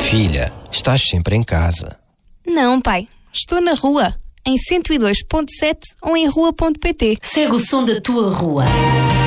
Filha, estás sempre em casa. Não, pai. Estou na rua, em 102.7 ou em rua.pt. Segue o som da tua rua.